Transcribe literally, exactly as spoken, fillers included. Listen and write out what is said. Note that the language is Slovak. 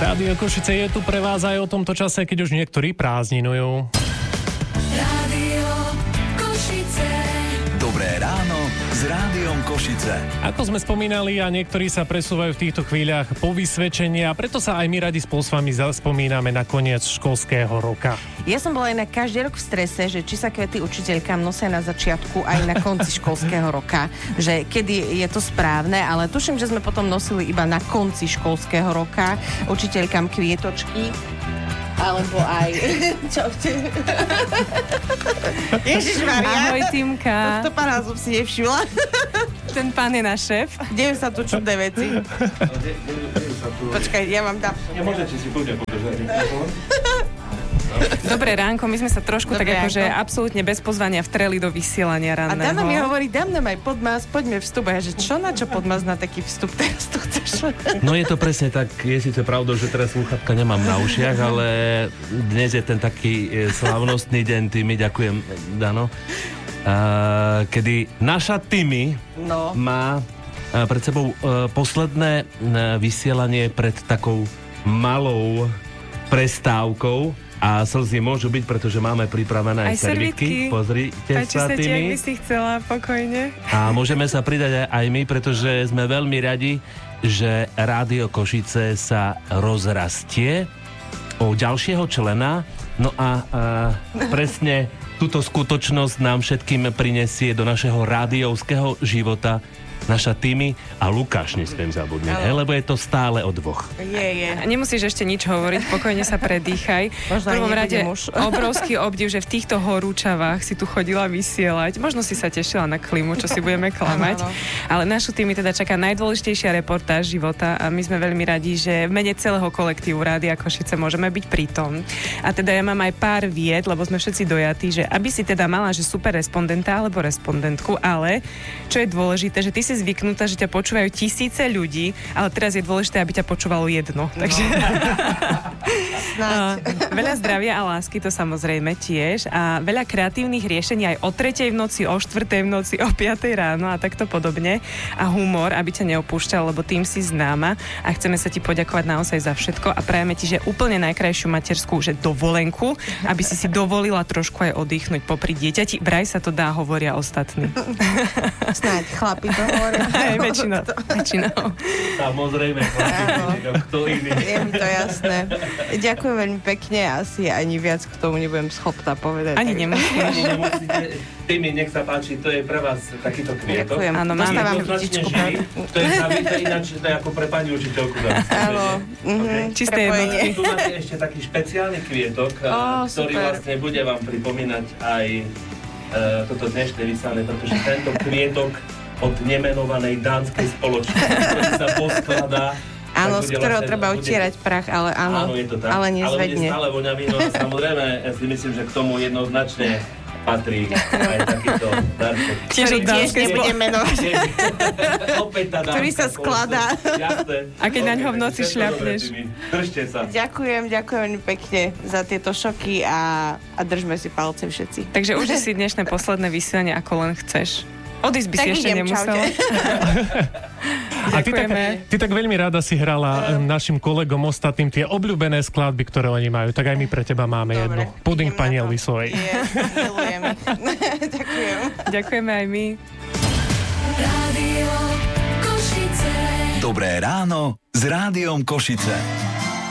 Rádio Košice je tu pre vás aj o tomto čase, keď už niektorí prázdninujú. Rádio Košice. Dobré ráno s Rádiom Košice. Ako sme spomínali, a niektorí sa presúvajú v týchto chvíľach po vysvedčení, a preto sa aj my radi spolu s vami zaspomíname na koniec školského roka. Ja som bola inak každý rok v strese, že či sa kvety učiteľkám nosia na začiatku aj na konci školského roka, že kedy je to správne, ale tuším, že sme potom nosili iba na konci školského roka učiteľkám kvietočky. Alebo aj... Čo ste? Ježišmaria. Ahoj, Týmka. To pána som si nevšimla. Ten pán je náš šéf. Dejú sa tu čudné veci. Počkaj, ja vám dám. Nemôžete si kľudne podržať mikrofón. Dobré ránko, my sme sa trošku Dobré tak akože ránko. absolútne bez pozvania vtreli do vysielania A ranného. Dana mi hovorí, dám nám aj podmas, poďme vstup. A ja, že čo na čo podmas na taký vstup teraz tu chceš? No je to presne tak, je síce pravdou, že teraz slúchatka nemám na ušiach, ale dnes je ten taký slávnostný deň, Týmy, ďakujem, Dano, uh, kedy naša Týmy No. má uh, pred sebou uh, posledné uh, vysielanie pred takou malou prestávkou. A slzy môžu byť, pretože máme pripravené aj, Aj servítky. servítky. Pozrite Páči sa, sa ti, ak Týmy. by si chcela, pokojne. A môžeme sa pridať aj my, pretože sme veľmi radi, že Rádio Košice sa rozrastie o ďalšieho člena. No a, a presne túto skutočnosť nám všetkým prinesie do našeho rádiovského života naša Týmy a Lukáš, nesmiem zabudnúť, he, lebo je to stále o dvoch. Je, je. A nemusíš ešte nič hovoriť, pokojne sa predýchaj. Možno V prvom aj rade nebudem už. obrovský obdiv, že v týchto horúčavách si tu chodila vysielať. Možno si sa tešila na klimu, čo si budeme klamať. Áno, áno. Ale našu Týmy teda čaká najdôležitejšia reportáž života a my sme veľmi radi, že v mene celého kolektívu Rádia Košice môžeme byť pritom. A teda ja mám aj pár vied, lebo sme všetci dojatí, že aby si teda mala, že super respondenta alebo respondentku, ale čo je dôležité, že ty si zvyknutá, že ťa počúvajú tisíce ľudí, ale teraz je dôležité, aby ťa počúvalo jedno. Takže Snáď. veľa zdravia a lásky, to samozrejme tiež, a veľa kreatívnych riešení aj o tretej v noci, o štvrtej v noci, o piatej ráno a takto podobne. A humor, aby ťa neopúšťal, lebo tým si známa a chceme sa ti poďakovať naozaj za všetko a prajeme ti, že úplne najkrajšiu materskú, že dovolenku, aby si si dovolila trošku aj oddychnúť popri dieťati. Vraj sa to dá, hovoria ostatní. Snáď, chlapi to hovoria. Aj väčšinou. väčšinou. Samozrejme, chlapík, kto iný. Je mi to jasné. Ďakujem veľmi pekne, asi ani viac k tomu nebudem schopná povedať. Ani tak- nemusíš. Nemusíte, Týmy, nech sa páči, to je pre vás takýto kvietok. Ďakujem. Áno, máme. Dostávam Jednoznačne kytičku. živý. To je zavité, ináč to je ako pre pani učiteľku. Áno. Mhm. Čisté Prepojenie. jednotky. Tu máte ešte taký špeciálny kvietok, Ó, ktorý super. vlastne bude vám pripomínať aj uh, toto dnešné vysielanie, pretože tento kvietok od nemenovanej dánskej spoločnosti, ktorý sa poskladá. Áno, tak z bude ktorého vlastne- treba bude- utierať prach, ale áno, Áno, je to tak. ale Ale bude nezvedne. stále voňavý, no a samozrejme, ja si myslím, že k tomu jednoznačne patrí aj takýto darček. Tiež od Tiež dánskej nebudem menovať. Opäť tá dánska Ktorý sa skladá. spoločnosť. Jasné. A keď naň ho v noci Všetko šľapneš. dobre, Tými. Držte sa. Ďakujem, ďakujem veľmi pekne za tieto šoky a, a držme si palce všetci. Takže uži si dnešné posledné vysielanie, ako len chceš. Odísť by Tak si ešte idem, nemusela. čaute. A ty tak, Ďakujeme. ty tak veľmi rada si hrala em, našim kolegom ostatným tie obľúbené skladby, ktoré oni majú. Tak aj my pre teba máme Dobre, jednu. Puding idem na pani to. Elvisovej. Yes, milujem ich. Ďakujem. Ďakujeme aj my. Rádio Košice. Dobré ráno s Rádiom Košice.